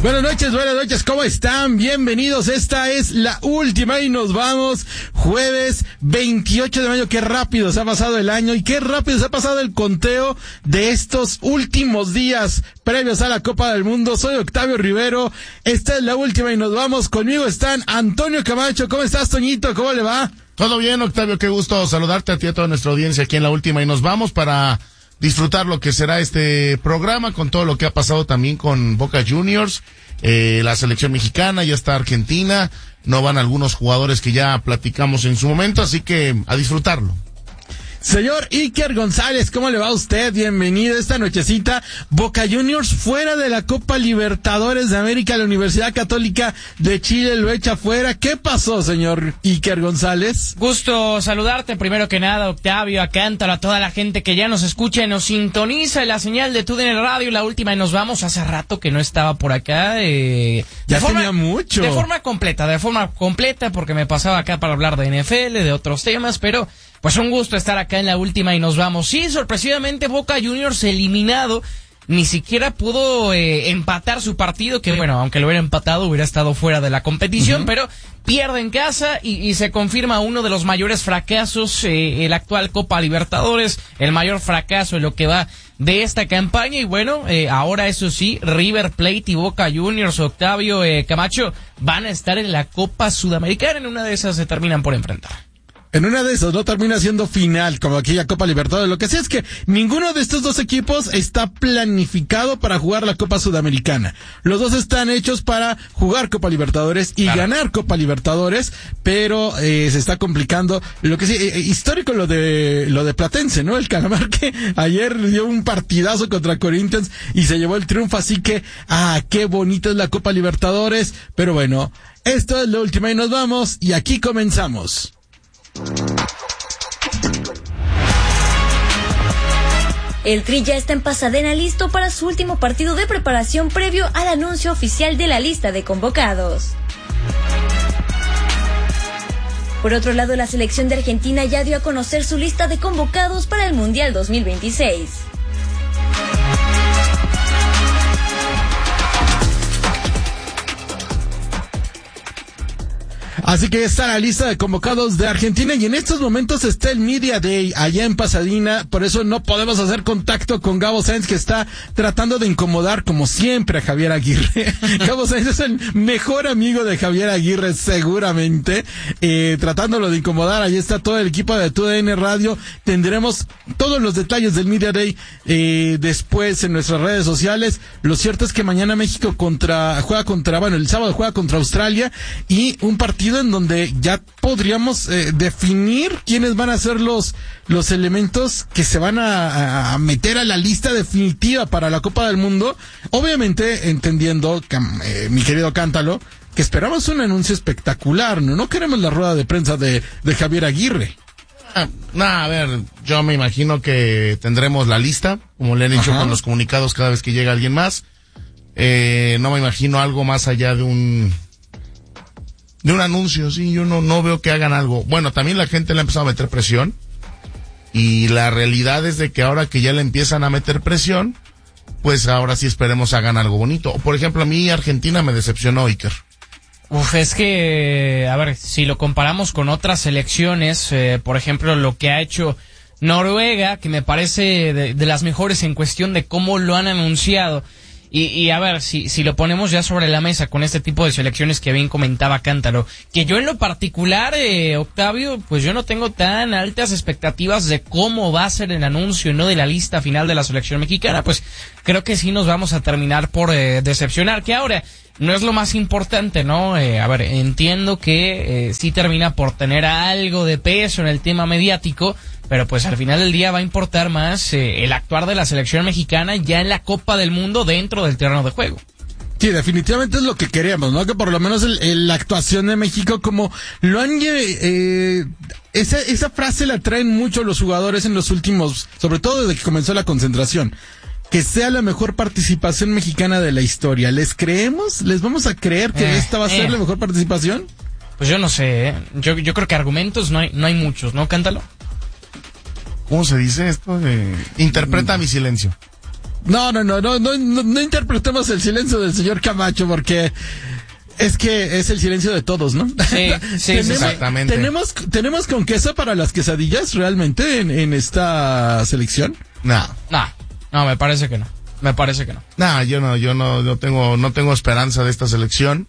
Buenas noches, ¿cómo están? Bienvenidos, esta es la última y nos vamos, jueves 28 de mayo, qué rápido se ha pasado el año y qué rápido se ha pasado el conteo de estos últimos días previos a la Copa del Mundo. Soy Octavio Rivero, esta es la última y nos vamos, conmigo están Antonio Camacho. ¿Cómo estás, Toñito? ¿Cómo le va? Todo bien, Octavio, qué gusto saludarte a ti y a toda nuestra audiencia aquí en la última y nos vamos para disfrutar lo que será este programa con todo lo que ha pasado también con Boca Juniors, la selección mexicana, ya está Argentina, no van algunos jugadores que ya platicamos en su momento, así que a disfrutarlo. Señor Iker González, ¿cómo le va a usted? Bienvenido esta nochecita. Boca Juniors fuera de la Copa Libertadores de América, la Universidad Católica de Chile lo echa fuera. ¿Qué pasó, señor Iker González? Gusto saludarte, primero que nada, Octavio, a Cántaro, a toda la gente que ya nos escucha y nos sintoniza en la señal de TUDN Radio, la última, y nos vamos. Hace rato que no estaba por acá. Ya tenía mucho. De forma completa, porque me pasaba acá para hablar de NFL, de otros temas, pero pues un gusto estar acá en la última y nos vamos. Sí, sorpresivamente Boca Juniors eliminado, ni siquiera pudo empatar su partido, que bueno, aunque lo hubiera empatado hubiera estado fuera de la competición, pero pierde en casa y se confirma uno de los mayores fracasos, el actual Copa Libertadores, el mayor fracaso en lo que va de esta campaña. Y bueno, ahora eso sí, River Plate y Boca Juniors, Octavio, Camacho, van a estar en la Copa Sudamericana. En una de esas se terminan por enfrentar. En una de esas no termina siendo final, como aquella Copa Libertadores. Lo que sí es que ninguno de estos dos equipos está planificado para jugar la Copa Sudamericana. Los dos están hechos para jugar Copa Libertadores y ganar Copa Libertadores, pero se está complicando. Lo que sí, histórico lo de Platense, ¿no? El Calamar que ayer dio un partidazo contra Corinthians y se llevó el triunfo, así que, qué bonita es la Copa Libertadores. Pero bueno, esto es la última y nos vamos, y aquí comenzamos. El Tri ya está en Pasadena listo para su último partido de preparación previo al anuncio oficial de la lista de convocados. Por otro lado, la selección de Argentina ya dio a conocer su lista de convocados para el Mundial 2026. Así que está la lista de convocados de Argentina y en estos momentos está el Media Day allá en Pasadena, por eso no podemos hacer contacto con Gabo Sáenz, que está tratando de incomodar como siempre a Javier Aguirre. Gabo Sáenz es el mejor amigo de Javier Aguirre seguramente, tratándolo de incomodar. Ahí está todo el equipo de TUDN Radio. Tendremos todos los detalles del Media Day después en nuestras redes sociales. Lo cierto es que mañana México el sábado juega contra Australia, y un partido en donde ya podríamos definir quiénes van a ser los elementos que se van a meter a la lista definitiva para la Copa del Mundo. Obviamente entendiendo, mi querido Cántalo, que esperamos un anuncio espectacular, no queremos la rueda de prensa de Javier Aguirre. A ver, yo me imagino que tendremos la lista, como le han hecho con los comunicados cada vez que llega alguien más. No me imagino algo más allá de un anuncio, sí. Yo no veo que hagan algo. Bueno, también la gente le ha empezado a meter presión, y la realidad es de que ahora que ya le empiezan a meter presión, pues ahora sí esperemos hagan algo bonito. Por ejemplo, a mí Argentina me decepcionó, Iker. Es que, a ver, si lo comparamos con otras selecciones, por ejemplo, lo que ha hecho Noruega, que me parece de las mejores en cuestión de cómo lo han anunciado. Y a ver, si lo ponemos ya sobre la mesa con este tipo de selecciones que bien comentaba Cántaro, que yo en lo particular, Octavio, pues yo no tengo tan altas expectativas de cómo va a ser el anuncio, ¿no?, de la lista final de la selección mexicana. Pues creo que sí nos vamos a terminar por decepcionar, que ahora no es lo más importante, ¿no? A ver, entiendo que sí termina por tener algo de peso en el tema mediático, pero pues al final del día va a importar más el actuar de la selección mexicana ya en la Copa del Mundo dentro del terreno de juego. Sí, definitivamente es lo que queríamos, ¿no? Que por lo menos la actuación de México, como lo han esa frase la traen mucho los jugadores en los últimos, sobre todo desde que comenzó la concentración, que sea la mejor participación mexicana de la historia. ¿Les creemos? ¿Les vamos a creer que esta va a ser la mejor participación? Pues yo no sé, yo creo que argumentos no hay muchos, ¿no? Cántalo. ¿Cómo se dice esto? Interpreta mi silencio. No interpretemos el silencio del señor Camacho porque es que es el silencio de todos, ¿no? Sí, exactamente. ¿Tenemos con queso para las quesadillas realmente en esta selección? No, me parece que no. yo no tengo esperanza de esta selección.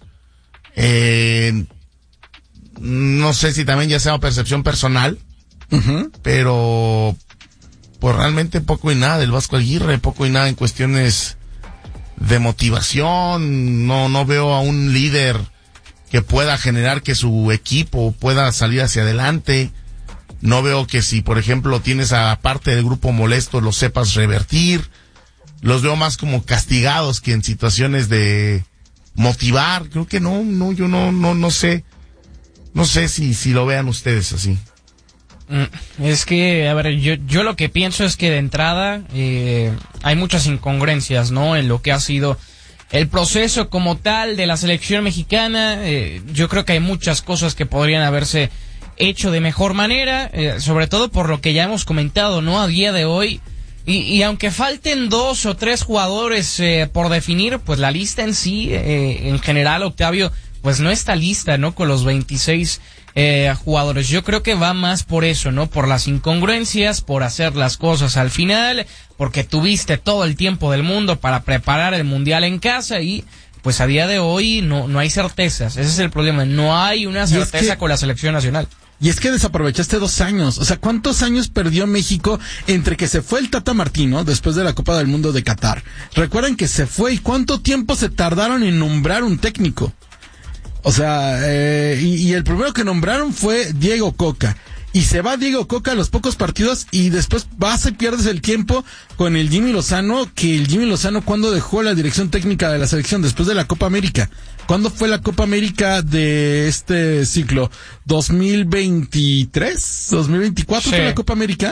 No sé si también ya sea percepción personal, pero pues realmente poco y nada del Vasco Aguirre, poco y nada en cuestiones de motivación. No veo a un líder que pueda generar que su equipo pueda salir hacia adelante. No veo que si, por ejemplo, tienes a parte del grupo molesto, lo sepas revertir. Los veo más como castigados que en situaciones de motivar. Creo que yo no sé. No sé si lo vean ustedes así. Es que, a ver, yo lo que pienso es que de entrada hay muchas incongruencias, ¿no? En lo que ha sido el proceso como tal de la selección mexicana. Yo creo que hay muchas cosas que podrían haberse hecho de mejor manera, sobre todo por lo que ya hemos comentado, ¿no? A día de hoy. Y aunque falten 2 o 3 jugadores por definir, pues la lista en sí, en general, Octavio, pues no está lista, ¿no? Con los 26 jugadores. Yo creo que va más por eso, ¿no? Por las incongruencias, por hacer las cosas al final, porque tuviste todo el tiempo del mundo para preparar el Mundial en casa y pues a día de hoy no hay certezas. Ese es el problema. No hay una certeza con la selección nacional. Y es que desaprovechaste 2 años. O sea, ¿cuántos años perdió México entre que se fue el Tata Martino después de la Copa del Mundo de Qatar? Recuerden que se fue y cuánto tiempo se tardaron en nombrar un técnico. O sea, y el primero que nombraron fue Diego Coca. Y se va Diego Coca a los pocos partidos y después vas y pierdes el tiempo con el Jimmy Lozano, que el Jimmy Lozano cuando dejó la dirección técnica de la selección después de la Copa América. ¿Cuándo fue la Copa América de este ciclo? ¿2023? ¿2024 sí. Fue la Copa América?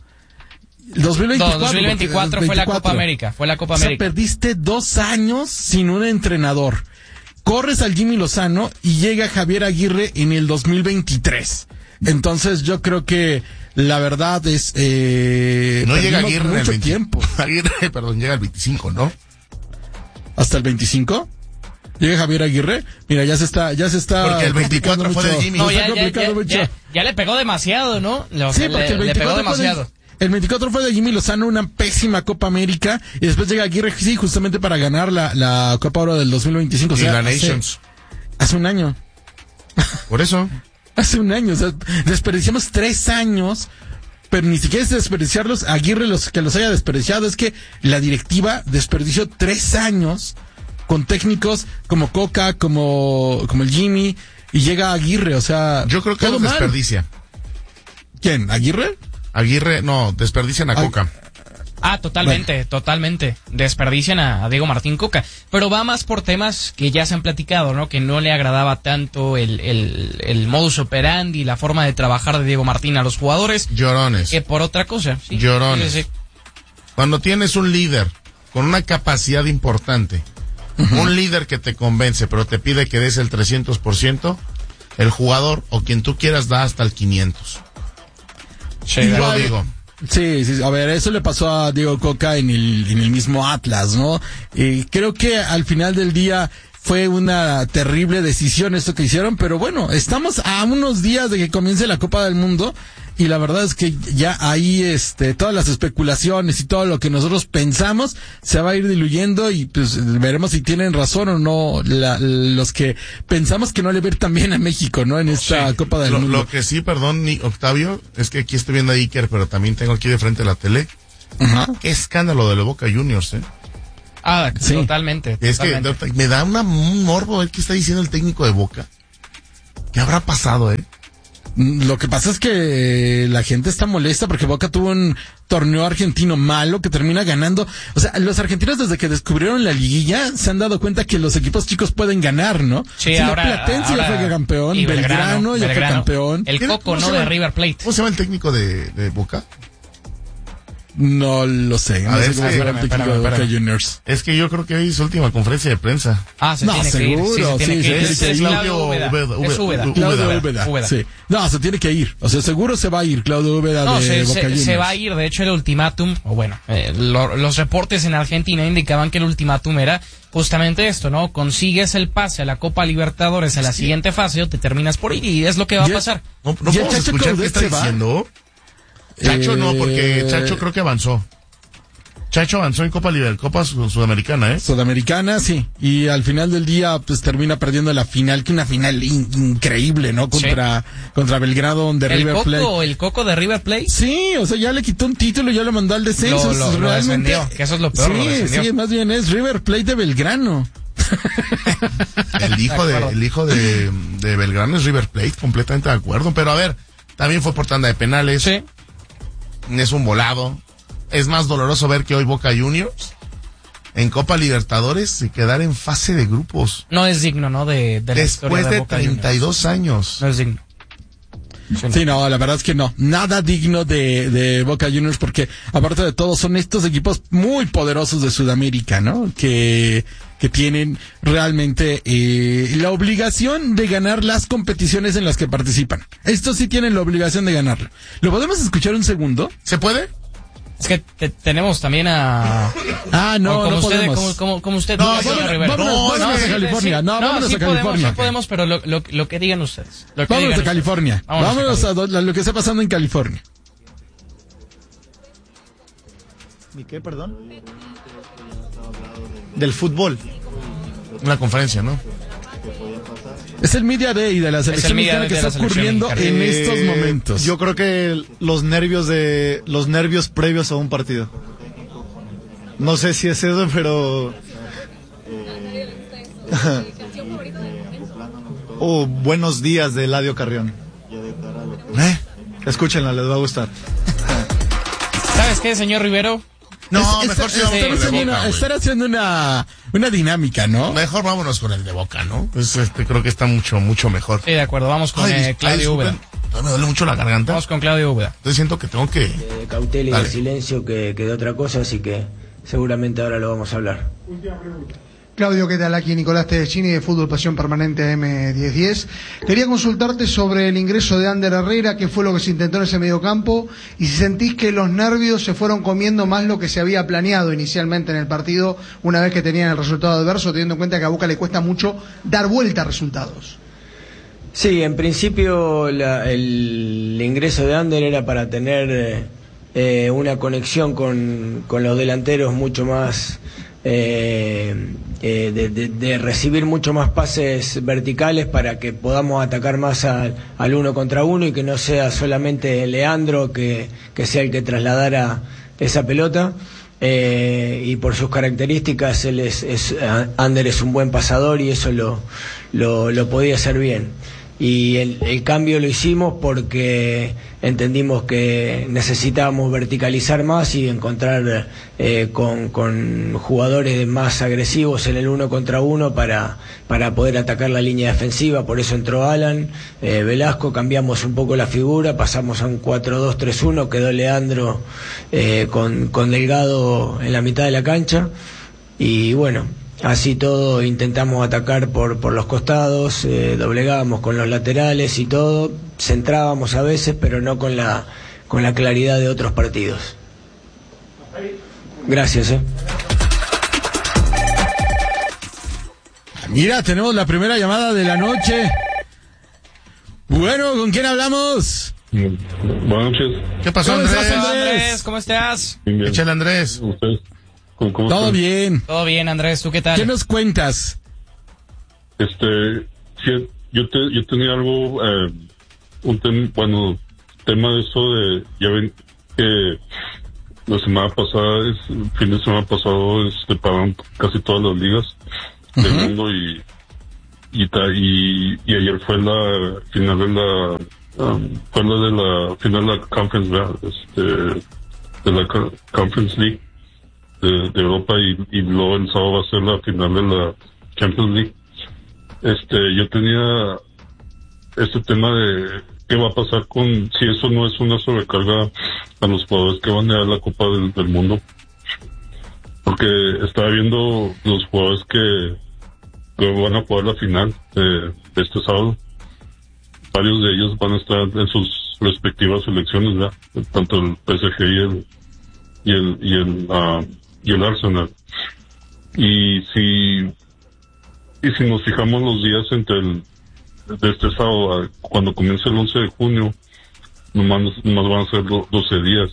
2024 fue la Copa América. O sea, perdiste 2 años sin un entrenador. Corres al Jimmy Lozano y llega Javier Aguirre en el 2023. Entonces yo creo que la verdad es no llega Aguirre mucho el tiempo. Aguirre, llega el 25, ¿no? ¿Hasta el 25? ¿Llega Javier Aguirre? Mira, ya se está porque el 24 fue de Jimmy. No, ya le pegó demasiado, ¿no? Sí, porque el 24 le pegó demasiado. El 24 fue de Jimmy Lozano, una pésima Copa América, y después llega Aguirre, sí, justamente para ganar la Copa Oro del 2025. O sea, y la Nations. Hace un año. Por eso. Hace un año, o sea, desperdiciamos 3 años, pero ni siquiera es desperdiciarlos, Aguirre que los haya desperdiciado, es que la directiva desperdició 3 años con técnicos como Coca, como el Jimmy, y llega Aguirre, o sea... Yo creo que los desperdicia. ¿Quién? ¿Aguirre? Aguirre, no, desperdician a Coca. Totalmente. Desperdician a Diego Martín Coca. Pero va más por temas que ya se han platicado, ¿no? Que no le agradaba tanto el modus operandi, la forma de trabajar de Diego Martín a los jugadores. Llorones. Que por otra cosa. ¿Sí? Llorones. Sí. Cuando tienes un líder con una capacidad importante, un líder que te convence, pero te pide que des el 300%, el jugador o quien tú quieras da hasta el 500%. Sí, lo digo. Sí, a ver, eso le pasó a Diego Coca en el mismo Atlas, ¿no? Creo que al final del día fue una terrible decisión esto que hicieron, pero bueno, estamos a unos días de que comience la Copa del Mundo y la verdad es que ya ahí todas las especulaciones y todo lo que nosotros pensamos se va a ir diluyendo y pues veremos si tienen razón o no los que pensamos que no le ver tan bien a México, ¿no? En esta Copa del Mundo. Lo que sí, perdón, Octavio, es que aquí estoy viendo a Iker, pero también tengo aquí de frente la tele. Ajá. Qué escándalo de los Boca Juniors, Sí. Totalmente. Es que me da un morbo ver qué está diciendo el técnico de Boca. ¿Qué habrá pasado, Lo que pasa es que la gente está molesta porque Boca tuvo un torneo argentino malo que termina ganando. O sea, los argentinos desde que descubrieron la liguilla se han dado cuenta que los equipos chicos pueden ganar, ¿no? Sí, Platense ya fue campeón, y Belgrano ya fue campeón. El Coco, ¿no? De River Plate. ¿Cómo se llama el técnico de Boca? No lo sé. A ver, sé cómo será el técnico de Boca Juniors. Es que yo creo que hoy es su última conferencia de prensa. Se No, tiene seguro, que ir. Sí, se tiene que ir. sí, Es Claudio Úbeda. Claudio Úbeda. Sí. No, se tiene que ir. O sea, seguro se va a ir Claudio Úbeda de Boca Juniors. Se va a ir. De hecho, el ultimátum, los reportes en Argentina indicaban que el ultimátum era justamente esto, ¿no? Consigues el pase a la Copa Libertadores a la siguiente fase o te terminas por ir, y es lo que va a pasar. No podemos escuchar qué está diciendo. Chacho no, porque Chacho creo que avanzó. Chacho avanzó en Copa Sudamericana, Sudamericana, sí. Y al final del día, pues termina perdiendo la final, que una final increíble, ¿no? Contra Belgrado, de River Plate. ¿El Coco de River Plate? Sí, o sea, ya le quitó un título y ya lo mandó al descenso. Lo descendió, que eso es lo peor. Sí, más bien es River Plate de Belgrano. El hijo de Belgrano es River Plate, completamente de acuerdo. Pero a ver, también fue por tanda de penales. Sí. Es un volado. Es más doloroso ver que hoy Boca Juniors en Copa Libertadores y quedar en fase de grupos. No es digno, ¿no? Después de 32 años. No es digno. Sí, no, la verdad es que no. Nada digno de Boca Juniors, porque aparte de todo son estos equipos muy poderosos de Sudamérica, ¿no? Que tienen realmente la obligación de ganar las competiciones en las que participan. Estos sí tienen la obligación de ganarlo. ¿Lo podemos escuchar un segundo? ¿Se puede? Es que tenemos también a... no podemos. Como usted. Vámonos a California. Vámonos a California. Sí podemos, pero lo que digan ustedes. Vámonos a California. Vámonos a lo que está pasando en California. ¿Y qué, perdón? Del fútbol. Una conferencia, ¿no? Es el Media Day de la selección mexicana que está ocurriendo en estos momentos. Yo creo que los nervios previos a un partido. No sé si es eso, pero... Buenos días de Eladio Carrión. Escúchenla, les va a gustar. ¿Sabes qué, señor Rivero? No, mejor estar haciendo una dinámica, ¿no? Mejor vámonos con el de Boca, ¿no? Pues creo que está mucho mejor. Sí, de acuerdo, vamos con Claudio Úbeda. Me duele mucho la garganta. Vamos con Claudio Úbeda. Entonces siento que tengo que... cautela y de silencio que de otra cosa, así que seguramente ahora lo vamos a hablar. Claudio, ¿qué tal? Aquí Nicolás Tedeschini de Fútbol Pasión Permanente M1010. Quería consultarte sobre el ingreso de Ander Herrera, qué fue lo que se intentó en ese mediocampo, y si sentís que los nervios se fueron comiendo más lo que se había planeado inicialmente en el partido, una vez que tenían el resultado adverso, teniendo en cuenta que a Boca le cuesta mucho dar vuelta a resultados. Sí, en principio el ingreso de Ander era para tener una conexión con los delanteros mucho más... de recibir mucho más pases verticales para que podamos atacar más al uno contra uno y que no sea solamente Leandro que sea el que trasladara esa pelota. Y por sus características Ander es un buen pasador y eso lo podía hacer bien. Y el cambio lo hicimos porque entendimos que necesitábamos verticalizar más y encontrar con jugadores más agresivos en el uno contra uno para poder atacar la línea defensiva. Por eso entró Alan, Velasco, cambiamos un poco la figura, pasamos a un 4-2-3-1, quedó Leandro con Delgado en la mitad de la cancha y bueno, así todo intentamos atacar por los costados, doblegábamos con los laterales y todo, centrábamos a veces, pero no con la claridad de otros partidos. Gracias. Mira, tenemos la primera llamada de la noche. Bueno, ¿con quién hablamos? Buenas noches. ¿Qué pasó, Andrés? ¿Cómo estás? Bien. Échale, Andrés. ¿Ustedes? ¿Cómo Todo están? bien. Todo bien, Andrés, ¿tú qué tal? ¿Qué nos cuentas? Sí, yo tenía algo, tema de eso de, ya ven que la semana pasada, el fin de semana pasado, pararon casi todas las ligas del mundo y ayer fue la final de la final de la Conference, de la Conference League de Europa y luego el sábado va a ser la final de la Champions League. Yo tenía este tema de qué va a pasar si eso no es una sobrecarga a los jugadores que van a ir a la Copa del Mundo. Porque estaba viendo los jugadores que van a jugar la final de este sábado. Varios de ellos van a estar en sus respectivas selecciones, ¿verdad? Tanto el PSG y el Arsenal. Y si nos fijamos los días de este sábado, cuando comience el 11 de junio, nomás van a ser 12 días.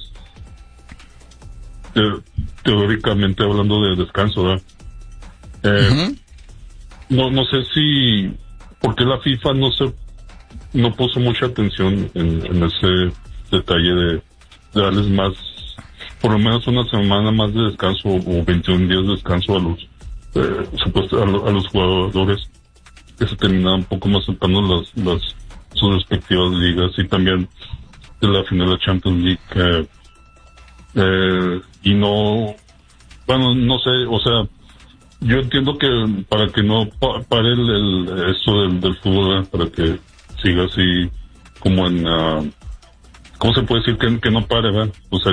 Teóricamente hablando de descanso, ¿verdad? No sé si, porque la FIFA no puso mucha atención en ese detalle de darles más, por lo menos una semana más de descanso o 21 días de descanso a los jugadores, que se terminaban un poco más sentando sus respectivas ligas, y también de la final de la Champions League, y no, bueno, no sé, o sea, yo entiendo que para que no pare esto del fútbol, para que siga así como ¿cómo se puede decir? Que no pare, ¿verdad? O sea,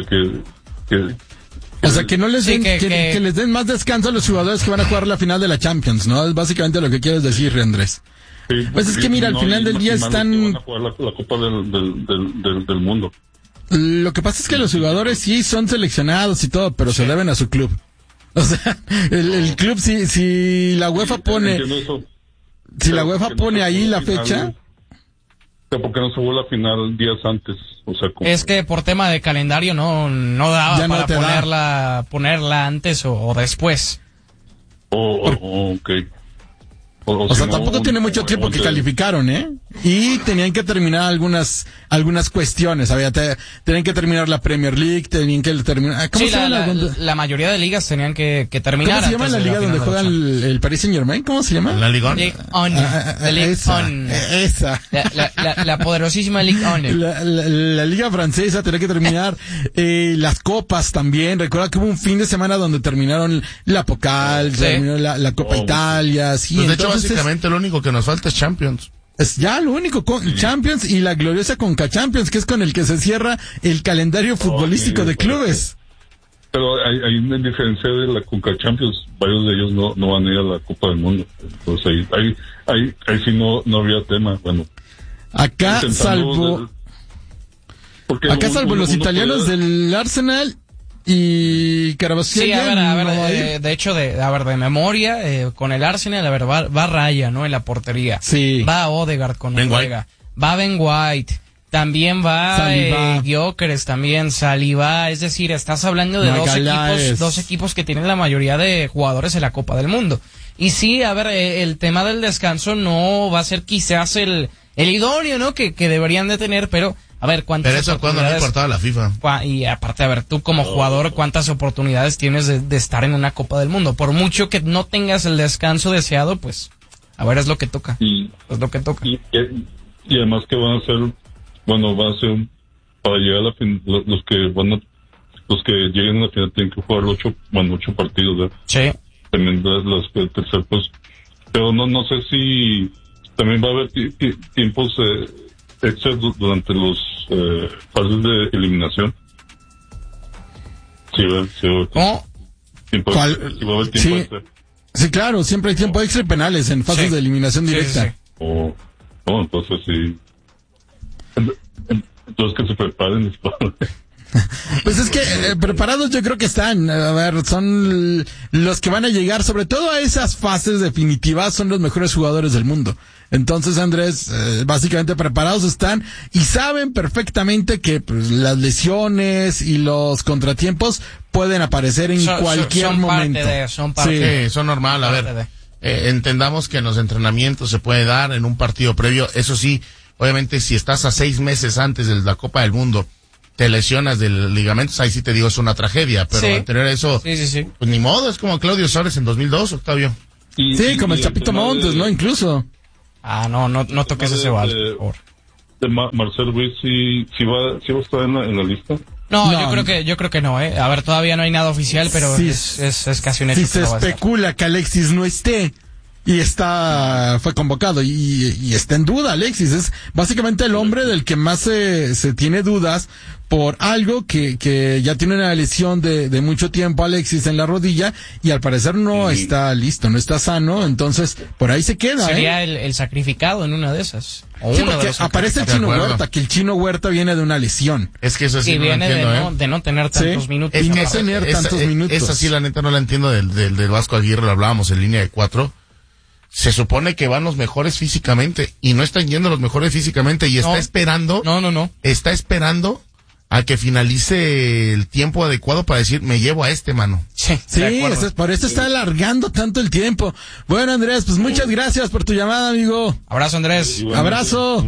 que no les den, que les den más descanso a los jugadores que van a jugar la final de la Champions, ¿no? Es básicamente lo que quieres decir, Andrés. Sí, pues es que mira, al final del día están... Van a jugar la Copa del Mundo. Lo que pasa es que los jugadores sí son seleccionados y todo, pero se deben a su club. O sea, el club, si la UEFA pone... Si la UEFA pone ahí la fecha... ¿Por qué no se jugó la final días antes? O sea, es que por tema de calendario no daba ya para ponerla antes o después. Ok. O sea, tampoco tiene mucho tiempo que calificaron, ¿eh? Y tenían que terminar algunas cuestiones. Tenían que terminar la Premier League, tenían que terminar... ¿Cómo se llama la mayoría de ligas tenían que terminar. ¿Cómo se llama la liga donde juega el Paris Saint-Germain? ¿Cómo se llama? La Ligue 1. Esa. La poderosísima Ligue 1. La liga francesa tenía que terminar, las copas también. Recuerda que hubo un fin de semana donde terminaron la Pokal, terminó la Copa Italia, sí. Pues de hecho, básicamente lo único que nos falta es Champions. Es ya lo único, Champions y la gloriosa Conca Champions, que es con el que se cierra el calendario futbolístico de clubes. Pero hay una diferencia de la Conca Champions, varios de ellos no van a ir a la Copa del Mundo. Entonces ahí sí no habría tema. Bueno, acá salvo los italianos del Arsenal y Carabasquilla. Sí, a ver, de hecho, de memoria, con el Arsenal, va Raya, ¿no? En la portería. Sí. Va Odegaard con Noruega. Va Ben White. También va Gyökeres, también Saliba. Es decir, estás hablando de dos equipos que tienen la mayoría de jugadores en la Copa del Mundo. Y sí, el tema del descanso no va a ser quizás el idóneo, ¿no? Que deberían de tener, pero... A ver, ¿cuántas Pero eso cuando no importaba la FIFA. Y aparte, tú como jugador, ¿cuántas oportunidades tienes de estar en una Copa del Mundo? Por mucho que no tengas el descanso deseado, pues, es lo que toca. Es lo que toca. Y además que van a ser para llegar a la final, los que lleguen a la final tienen que jugar 8 partidos, ¿verdad? Sí. También los tercer puesto. Pero no sé si también va a haber tiempos extra durante los fases de eliminación. ¿Cómo? Sí, claro, siempre hay tiempo extra y penales en fases de eliminación directa. Sí. Entonces sí. Entonces que se preparen. Pues es que preparados yo creo que están. A ver, son los que van a llegar, sobre todo a esas fases definitivas, son los mejores jugadores del mundo. Entonces, Andrés, básicamente preparados están y saben perfectamente que pues, las lesiones y los contratiempos pueden aparecer en cualquier momento. Son parte son normal. A ver, entendamos que en los entrenamientos se puede dar en un partido previo. Eso sí, obviamente, si estás a 6 meses antes de la Copa del Mundo, te lesionas del ligamentos, ahí sí te digo es una tragedia, pero anterior a eso, pues ni modo, es como Claudio Suárez en 2002, Octavio. Como el Chapito Montes, ¿no? Incluso. No toques ese balde, por favor. De Marcel Ruiz, ¿sí va a estar en la lista? No, yo creo que no, A ver, todavía no hay nada oficial, pero es casi un hecho. Si se especula que Alexis no esté, y fue convocado y está en duda Alexis. Es básicamente el hombre del que más se tiene dudas por algo que ya tiene una lesión de mucho tiempo Alexis en la rodilla y al parecer no está listo, no está sano, entonces por ahí se queda. Sería el sacrificado en una de esas. O sí, uno porque de los aparece el Chino Huerta, que el Chino Huerta viene de una lesión. Es que eso sí y no viene lo entiendo, de no tener tantos minutos. Y no tener tantos minutos. Esa sí la neta no la entiendo del Vasco Aguirre, lo hablábamos en línea de 4. Se supone que van los mejores físicamente y no están yendo los mejores físicamente y está esperando. No. Está esperando a que finalice el tiempo adecuado para decir, me llevo a este, mano. Sí, por eso está alargando tanto el tiempo. Bueno, Andrés, pues muchas gracias por tu llamada, amigo. Abrazo, Andrés. Abrazo.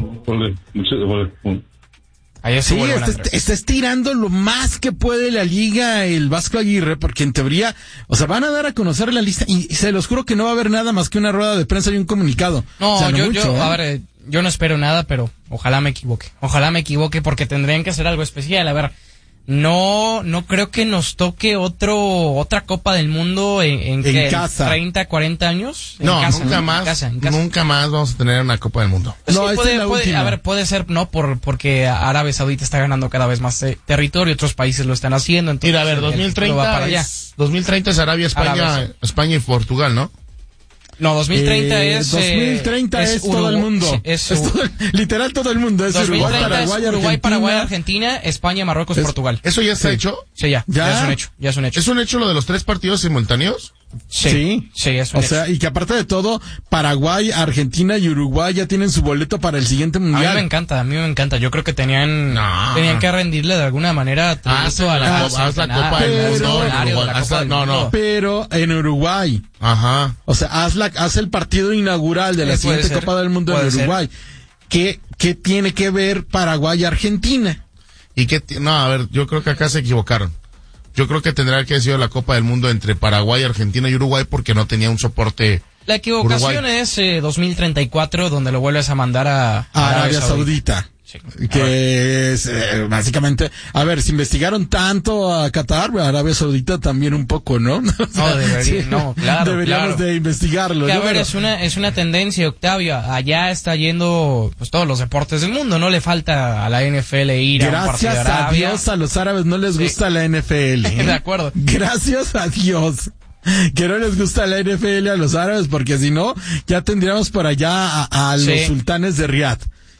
Sí, está estirando lo más que puede la liga el Vasco Aguirre, porque en teoría, o sea, van a dar a conocer la lista y se los juro que no va a haber nada más que una rueda de prensa y un comunicado. No, o sea, a ver, yo no espero nada, pero ojalá me equivoque. Ojalá me equivoque porque tendrían que hacer algo especial. A ver, no creo que nos toque otra Copa del Mundo en casa. 30, 40 años. Nunca más vamos a tener una Copa del Mundo. Pues no, sí, puede ser, no, porque Arabia Saudita está ganando cada vez más territorio, otros países lo están haciendo. Entonces, mira, a ver, 2030 es Arabia, España y Portugal, ¿no? No, 2030 es... 2030 es todo el mundo. Literal todo el mundo. Es 2030 Uruguay, Paraguay, Argentina, España, Marruecos, Portugal. ¿Eso ya está hecho? Sí, ya es un hecho. ¿Es un hecho lo de los 3 partidos simultáneos? Sí, es un hecho. O sea, y que aparte de todo, Paraguay, Argentina y Uruguay ya tienen su boleto para el siguiente mundial. A mí me encanta. Yo creo que tenían que rendirle de alguna manera tributo a la Copa del Mundo. Pero en Uruguay. Ajá. O sea, haz el partido inaugural de la siguiente Copa del Mundo en Uruguay. ¿Qué tiene que ver Paraguay y Argentina? A ver, yo creo que acá se equivocaron. Yo creo que tendrá que haber sido la Copa del Mundo entre Paraguay, Argentina y Uruguay porque no tenía un soporte. La equivocación es 2034, donde lo vuelves a mandar a Arabia Saudita. Sí. Que es básicamente, a ver, si investigaron tanto a Qatar, Arabia Saudita también un poco, ¿no? Deberíamos de investigarlo. Que, a ver, es una tendencia, Octavio. Allá está yendo pues todos los deportes del mundo. No le falta a la NFL ir a un partido de Arabia. Gracias a Dios a los árabes no les gusta la NFL. De acuerdo. Gracias a Dios que no les gusta la NFL a los árabes, porque si no, ya tendríamos por allá a los sultanes de Riad.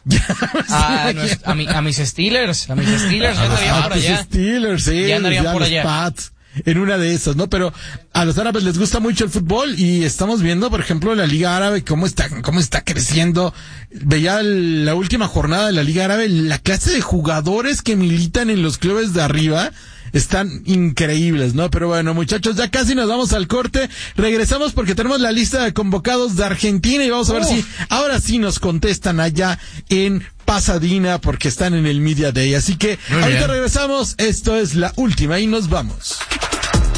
A mis Steelers ya andarían por allá. Steelers, sí, ya andarían por allá. Pats, en una de esas, ¿no? Pero a los árabes les gusta mucho el fútbol y estamos viendo, por ejemplo, la Liga Árabe, cómo está creciendo. Veía la última jornada de la Liga Árabe, la clase de jugadores que militan en los clubes de arriba están increíbles, ¿no? Pero bueno, muchachos, ya casi nos vamos al corte. Regresamos porque tenemos la lista de convocados de Argentina y vamos a ver si ahora sí nos contestan allá en Pasadena porque están en el Media Day. Así que ahorita regresamos. Esto es La Última y nos vamos.